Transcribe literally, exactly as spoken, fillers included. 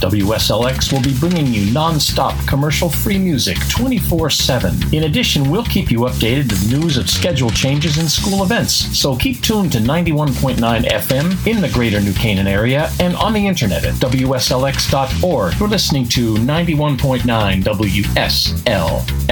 W S L X will be bringing you non-stop commercial-free music twenty-four seven. In addition, we'll keep you updated with news of schedule changes and school events. So keep tuned to ninety-one point nine F M in the greater New Canaan area and on the internet at W S L X dot org. You're listening to ninety-one point nine W S L X.